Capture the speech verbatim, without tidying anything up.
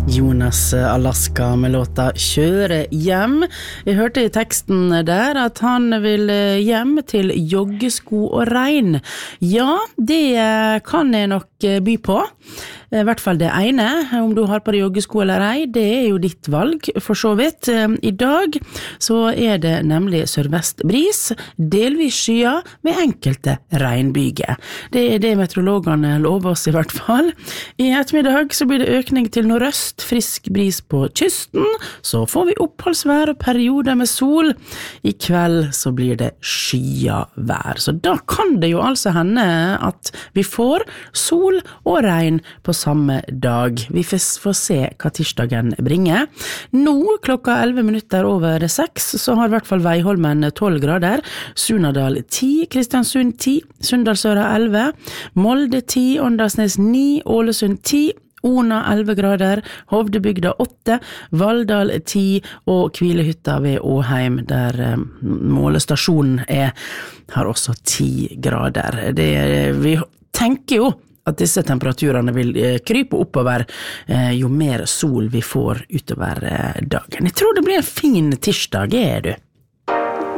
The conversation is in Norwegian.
Jonas Alaska med låta Kjøre hjem. Jeg hørte I teksten der at han vil hjem til joggesko og regn. Ja, det kan jeg nok by på. I hvert fall det ene, om du har på deg joggesko eller ei, det er jo ditt valg, for så vidt. I dag så er det nemlig sørvestbris, delvis skyer med enkelte regnbyger. Det er det meteorologene lover oss I hvert fall. I ettermiddag så blir det økning til nordøst, frisk bris på kysten, så får vi oppholdsvær og perioder med sol. I kveld så blir det skya vær, så da kan det jo altså hende at vi får sol og regn på samme dag. Vi får se hva tirsdagen bringer. Nå, klokka elleve minutter over seks, så har I hvert fall Veiholmen tolv grader, Surnadal ti, Kristiansund ti, Sunndalsøra elleve, Molde ti, Åndalsnes ni, Ålesund ti, Ona elleve grader, Hovdebygda åtte, Valldal ti og Kvilehytta ved Åheim, der eh, målestasjonen er, har også ti grader. Det, vi tenker jo at disse temperaturene vil eh, krype oppover eh, jo mer sol vi får utover eh, dagen. Jeg tror det blir en fin tirsdag, er du?